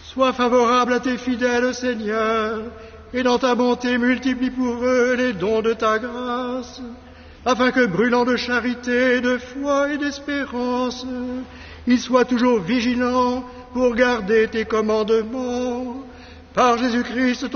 Sois favorable à tes fidèles, Seigneur, et dans ta bonté multiplie pour eux les dons de ta grâce, afin que, brûlant de charité, de foi et d'espérance, ils soient toujours vigilants pour garder tes commandements. Par Jésus-Christ,